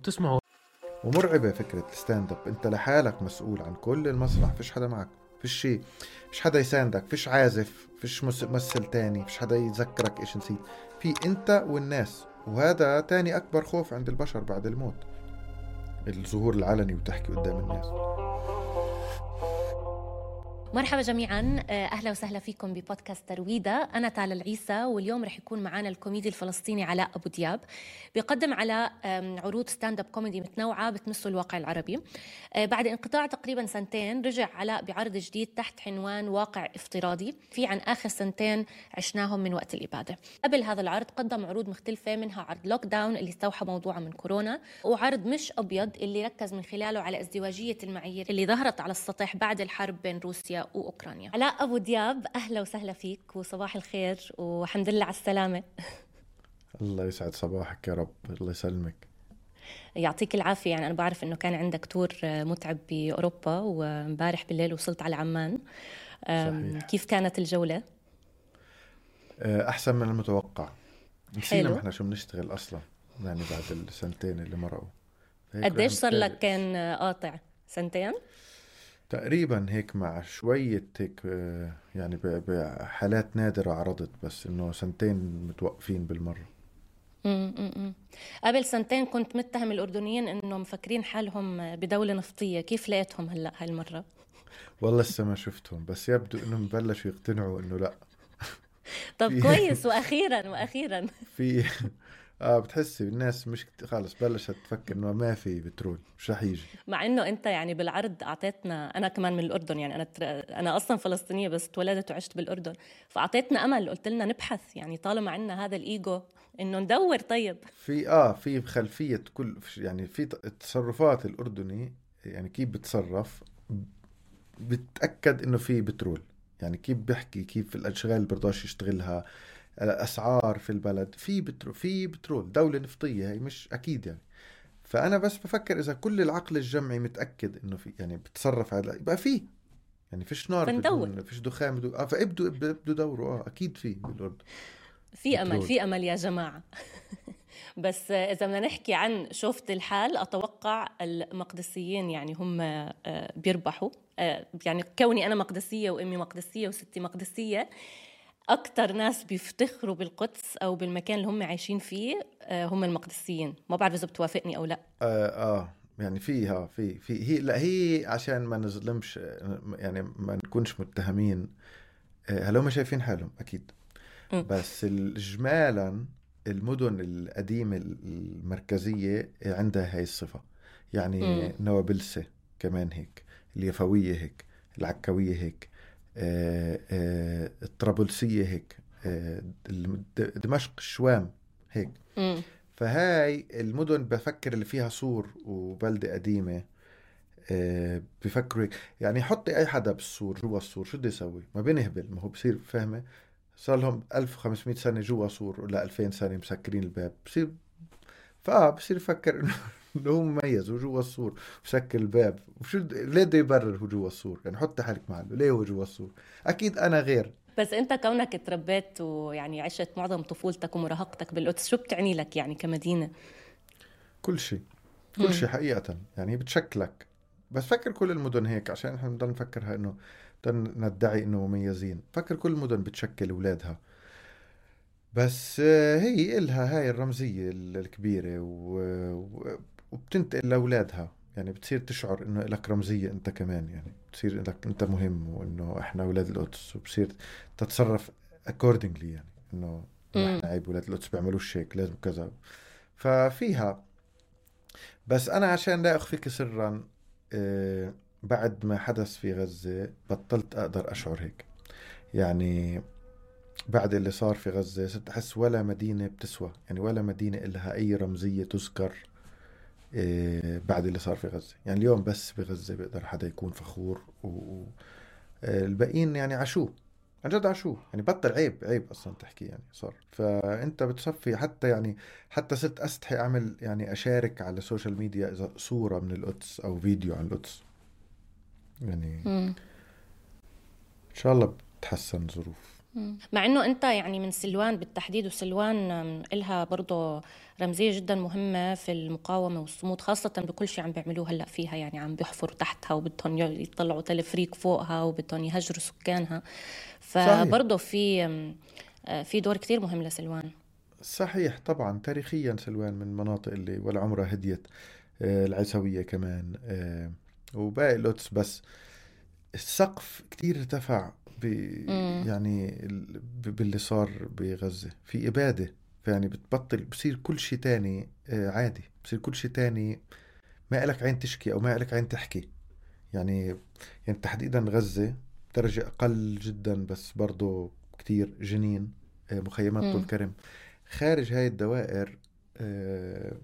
وبتسمعوا. ومرعبة فكرة الستاند اب، انت لحالك مسؤول عن كل المسرح، فيش حدا معك، فيش شيء، فيش حدا يساندك، فيش عازف، فيش ممثل تاني، فيش حدا يذكرك ايش نسيت، في انت والناس. وهذا تاني اكبر خوف عند البشر بعد الموت، الظهور العلني وتحكي قدام الناس. مرحبا جميعا، أهلا وسهلا فيكم ببودكاست ترويدة. أنا تالا العيسى، واليوم رح يكون معنا الكوميدي الفلسطيني علاء أبو دياب. بيقدم على عروض ستاند اب كوميدي متنوعة بتمس الواقع العربي. بعد انقطاع تقريبا سنتين رجع علاء بعرض جديد تحت عنوان واقع افتراضي، في عن آخر سنتين عشناهم من وقت الإبادة. قبل هذا العرض قدم عروض مختلفة، منها عرض لوك داون اللي استوحى موضوعه من كورونا، وعرض مش أبيض اللي ركز من خلاله على ازدواجية المعايير اللي ظهرت على السطح بعد الحرب بين روسيا وأوكرانيا. علاء أبو دياب، أهلا وسهلا فيك وصباح الخير والحمد لله على السلامة. الله يسعد صباحك يا رب، الله يسلمك. يعطيك العافية. يعني أنا بعرف أنه كان عندك تور متعب بأوروبا، ومبارح بالليل وصلت على عمان. صحيح. كيف كانت الجولة؟ أحسن من المتوقع. نسينا حلو. احنا شو بنشتغل أصلا يعني بعد السنتين اللي مرقوا. قديش صار لك كان قاطع؟ سنتين؟ تقريبا هيك، مع شوية هيك يعني بحالات نادرة عرضت، بس إنه سنتين متوقفين بالمرة. قبل سنتين كنت متهم الأردنيين إنه مفكرين حالهم بدولة نفطية، كيف لقيتهم هلأ هالمرة؟ والله لسه ما شفتهم، بس يبدو إنهم بلشوا يقتنعوا إنه لا. طب كويس، وأخيرا في بتحسي الناس مش خالص بلشت تفكر إنه ما في بترول، مش رح يجي. مع إنه أنت يعني بالعرض أعطيتنا، أنا كمان من الأردن، يعني أنا أصلا فلسطينية بس اتولدت وعشت بالأردن، فأعطيتنا أمل، قلت لنا نبحث يعني طالما عنا هذا الإيجو إنه ندور. طيب في خلفية كل يعني في تصرفات الأردني، يعني كيف بتصرف بتأكد إنه في بترول، يعني كيف بيحكي، كيف الأشغال اللي برضاش يشتغلها، الأسعار في البلد، في بترول، دولة نفطية هي مش أكيد يعني. فأنا بس بفكر إذا كل العقل الجمعي متأكد إنه في، يعني بتصرف على، يبقى في، يعني فيش نار فندور. بدون، فيش دخان بدون، فابدوا دوروا. أكيد في بالأردن في أمل، بترول. في أمل يا جماعة. بس إذا بدنا نحكي عن شوفة الحال، أتوقع المقدسيين يعني هم بيربحوا. يعني كوني أنا مقدسية وأمي مقدسية وستي مقدسية، أكتر ناس بيفتخروا بالقدس أو بالمكان اللي هم عايشين فيه هم المقدسيين. ما بعرف إذا بتوافقني أو لا. يعني فيها في هي، لا هي عشان ما نظلمش، يعني ما نكونش متهمين. هل هم شايفين حالهم؟ أكيد. بس إجمالا المدن القديمة المركزية عندها هاي الصفة، يعني نوابلسة كمان هيك، اليفوية هيك، العكاوية هيك، الطرابلسية هيك، دمشق، الشوام هيك. فهاي المدن بفكر اللي فيها سور وبلدة قديمة، بفكروا يعني حطي أي حدا بالسور، جوا السور شو بده يسوي؟ ما بينهبل، ما هو بصير فاهمة. صار لهم 1500 سنة جوا سور، ولا 2000 سنة مسكرين الباب، بصير بصير يفكر إنه هو مميز وجوا السور وسكر الباب. وشو ليه بده يبرر هو جوا السور؟ يعني حط حالك محله، ليه هو جوا السور؟ أكيد أنا غير. بس أنت كونك تربيت ويعني عشت معظم طفولتك ومراهقتك بالقدس، شو بتعني لك يعني كمدينة؟ كل شيء، كل شيء حقيقة، يعني بتشكلك. بس فكر كل المدن هيك، عشان احنا بنضل نفكرها انه ندعي انه مميزين. فكر كل المدن بتشكل اولادها، بس هي إلها هاي الرمزية الكبيرة وبتنتقل لأولادها، يعني بتصير تشعر إنه لك رمزية أنت كمان، يعني بتصير لك أنت مهم، وإنه إحنا أولاد القدس، وبصير تتصرف accordingly، يعني إنه إحنا عيب أولاد القدس بيعملوش هيك، لازم كذا. ففيها. بس أنا عشان لا أخفيك سرا، بعد ما حدث في غزة بطلت أقدر أشعر هيك. يعني بعد اللي صار في غزة صرت أحس ولا مدينة بتسوى، يعني ولا مدينة إلها أي رمزية تذكر بعد اللي صار في غزة. يعني اليوم بس بغزة بيقدر حدا يكون فخور، والباقيين يعني عاشوه، عن جد عاشوه، يعني بطل عيب أصلا تحكي، يعني صار. فأنت بتصفي حتى، يعني حتى صرت أستحي أعمل، يعني أشارك على السوشيال ميديا إذا صورة من القدس أو فيديو عن القدس، يعني إن شاء الله بتحسن ظروف. مع انه انت يعني من سلوان بالتحديد، وسلوان إلها برضه رمزية جدا مهمة في المقاومة والصمود، خاصة بكل شيء عم بيعملوه هلا فيها، يعني عم بيحفروا تحتها وبدهم يطلعوا تلفريك فوقها وبدهم يهجروا سكانها. صحيح. فبرضه في دور كتير مهم لسلوان. صحيح طبعا، تاريخيا سلوان من المناطق اللي ولا عمرها هديت. العيسوية كمان، وباقي القدس. بس السقف كتير ارتفع امم. يعني باللي صار بغزة في إبادة. يعني بتبطل، بصير كل شيء تاني عادي، بصير كل شيء تاني ما إلك عين تشكي أو ما إلك عين تحكي. يعني يعني تحديدا غزة درجة أقل جدا، بس برضو كتير. جنين، مخيمات طول امم. كرم. خارج هاي الدوائر آه،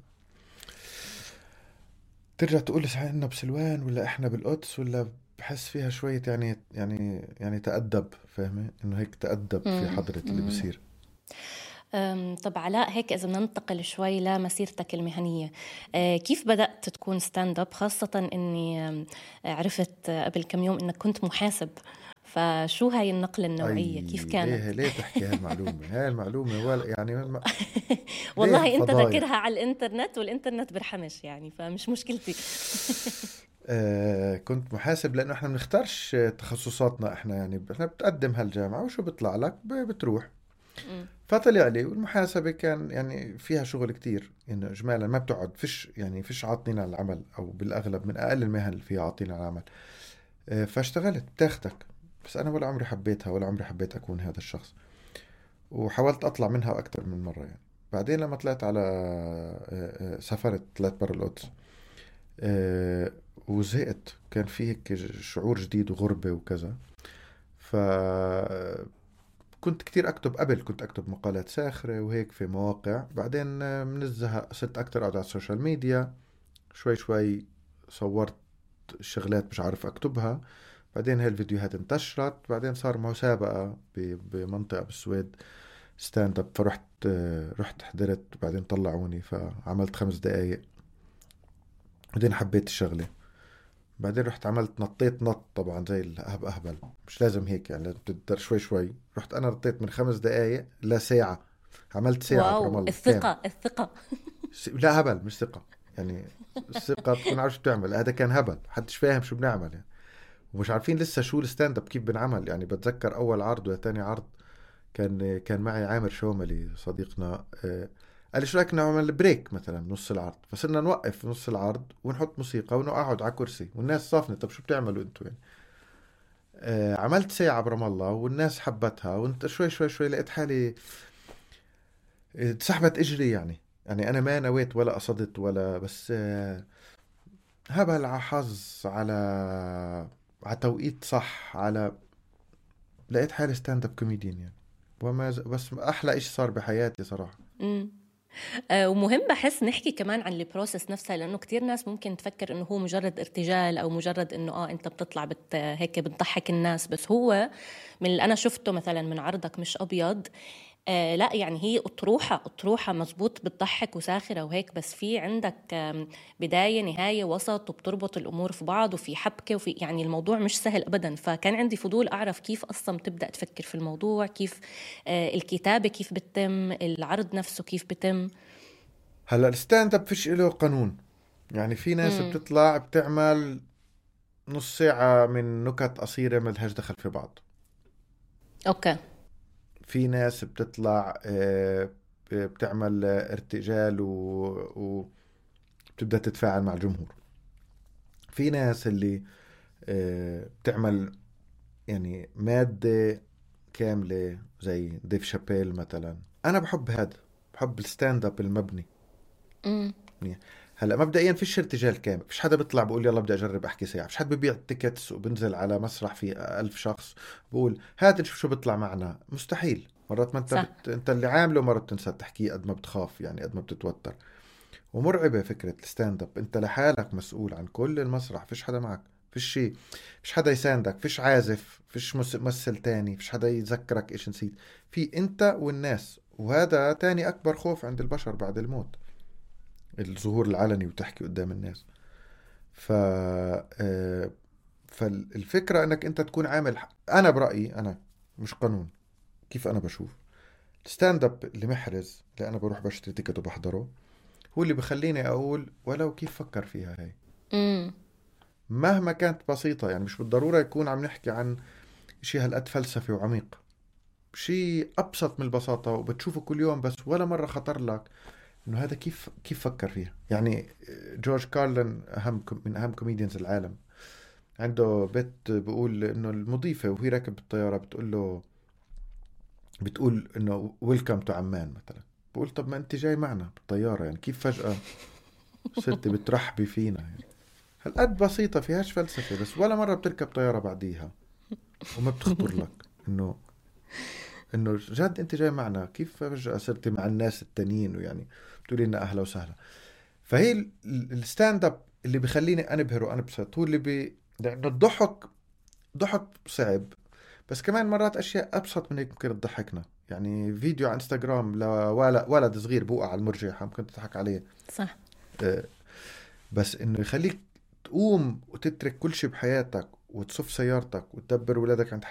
ترجع تقول صحيح إنه بسلوان ولا إحنا بالقدس، ولا بحس فيها شوية يعني تأدب، فاهمة إنه هيك تأدب في حضرة اللي امم. بصير. طب علاء، هيك إذا بدنا ننتقل شوي لمسيرتك المهنية، كيف بدأت تكون ستاند اب، خاصة إني عرفت قبل كم يوم إنك كنت محاسب، فشو هاي النقلة أي، النوعية كيف كانت؟ ليه تحكي هالمعلومة؟ هاي المعلومة ولا يعني ليه والله أنت فضايح. ذاكرها على الإنترنت، والإنترنت برحمش يعني، فمش مشكلتي. كنت محاسب لأنه إحنا بنختارش تخصصاتنا. إحنا يعني إحنا بتقدم هالجامعة وشو بيطلع لك بتروح. أمم. فطلع لي، والمحاسبة كان يعني فيها شغل كتير. إنه إجمالا ما بتقعد، فيش عاطلين على العمل، أو بالأغلب من أقل المهن اللي فيها عاطلين على العمل. فاشتغلت بتاخدك. بس أنا ولا عمري حبيتها، ولا عمري حبيت أكون هذا الشخص. وحاولت أطلع منها أكثر من مرة يعني. بعدين لما طلعت على سافرت، طلعت برا القدس. آه، وزهقت. كان في هيك شعور جديد وغربة وكذا. فكنت كتير أكتب. قبل كنت أكتب مقالات ساخرة وهيك في مواقع. بعدين من الزهق صرت أكتر أقعد على السوشيال ميديا. شوي شوي صورت شغلات مش عارف أكتبها. بعدين هاي الفيديوهات انتشرت. بعدين صار مسابقة بمنطقة بالسويد، ستاند اب. فرحت رحت حضرت. بعدين طلعوني فعملت 5 دقايق. بعدين حبيت الشغلة. بعدين رحت عملت، نطيت نط طبعا زي الأهبل. مش لازم هيك يعني، لازم تقدر شوي شوي. رحت أنا نطيت من 5 دقايق لساعة. عملت ساعة برام واو، الله كامل. الثقة الثقة. لا هبل، مش ثقة يعني. الثقة تكون عارف شو بتعمل. هذا كان هبل، محدش فاهم شو بنعمل يعني. ومش عارفين لسه شو الستاند اب كيف بنعمل يعني. بتذكر أول عرض ولا تاني عرض، كان معي عامر شوملي صديقنا. قال لي شو رايك نعمل بريك مثلا نص العرض. فصرنا نوقف في نص العرض ونحط موسيقى ونقعد على كرسي، والناس صافنة طب شو بتعملوا انتوا يعني. عملت ساعة برام الله، والناس حبتها. وانت شوي شوي شوي لقيت حالي تسحبت اجري يعني. يعني انا ما نويت ولا قصدت ولا، بس هبل على حظ، على توقيت صح، على لقيت حالي ستاند اب كوميديان يعني. بس احلى اشي صار بحياتي صراحة. امم. ومهم بحس نحكي كمان عن البروسيس نفسها، لأنه كتير ناس ممكن تفكر إنه هو مجرد ارتجال، أو مجرد إنه أنت بتطلع هيك بتضحك الناس. بس هو من اللي أنا شفته مثلا من عرضك مش أبيض، لا يعني هي أطروحة مزبوط، بتضحك وساخرة وهيك، بس في عندك بداية نهاية وسط، وبتربط الأمور في بعض، وفي حبكة، وفي يعني الموضوع مش سهل أبدا. فكان عندي فضول أعرف كيف أصلا تبدأ تفكر في الموضوع، كيف الكتابة كيف بتتم، العرض نفسه كيف بتم. هلا الستاند اب فيش له قانون. يعني في ناس امم. بتطلع بتعمل نص ساعة من نكت قصيرة ما لهاش دخل في بعض. اوكي. في ناس بتطلع بتعمل ارتجال وبتبدأ تتفاعل مع الجمهور. في ناس اللي بتعمل يعني مادة كاملة زي ديف شابيل مثلا. أنا بحب هذا، بحب الستاند اب المبني. امم. هلا مبدئيا فيش ارتجال كامل. فيش حدا بيطلع بقول يلا بدي اجرب احكي ساعه. فيش حدا ببيع تيكتس وبنزل على مسرح في 1000 شخص بقول هات نشوف شو بيطلع معنا. مستحيل. مرات ما انت صح. انت اللي عامله مرات تنسى تحكيه قد ما بتخاف يعني، قد ما بتتوتر. ومرعبه فكره الستاند اب. انت لحالك مسؤول عن كل المسرح. فيش حدا معك، فيش شيء. فيش حدا يساندك، فيش عازف، فيش ممثل تاني، فيش حدا يذكرك ايش نسيت. في انت والناس. وهذا تاني اكبر خوف عند البشر بعد الموت، الظهور العلني وتحكي قدام الناس. ف فالفكرة انك انت تكون عامل انا برأيي، انا مش قانون، كيف أنا بشوف الستاند اب اللي محرز اللي أنا بروح بشتري تيكت وبحضره هو اللي بخليني أقول ولو كيف فكر فيها هاي مهما كانت بسيطة. يعني مش بالضرورة يكون عم نحكي عن شيء هالقد فلسفي وعميق، شيء أبسط من البساطة وبتشوفه كل يوم بس ولا مرة خطر لك إنه هذا كيف فكر فيها. يعني جورج كارلين من أهم كوميديانز العالم، عنده بيت بيقول إنه المضيفة وهي راكب بالطيارة بتقول إنه ويلكم تو عمان مثلا. بقول طب ما أنت جاي معنا بالطيارة، يعني كيف فجأة صرت بترحبي فينا؟ يعني هالقد بسيطة فيهاش فلسفة، بس ولا مرة بتركب طيارة بعديها وما بتخطر لك إنه جد أنت جاي معنا، كيف فجأة صرت مع الناس التانيين ويعني بتقولي لنا أهلا وسهلا. فهي الستاند اب اللي بيخليني أنبهر وأنبسط هو لأنه ضحك صعب، بس كمان مرات أشياء أبسط من هيك ممكن تضحكنا. يعني فيديو على انستغرام لولد صغير بوقع على المرجحة ممكن تضحك عليه، صح. بس إنه يخليك تقوم وتترك كل شيء بحياتك وتصف سيارتك وتدبر ولادك عند